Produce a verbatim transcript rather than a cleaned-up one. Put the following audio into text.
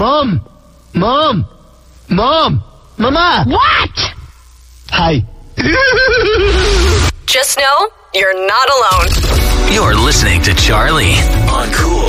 Mom! Mom! Mom! Mama! What? Hi. Just know you're not alone. You're listening to Charlie on Cool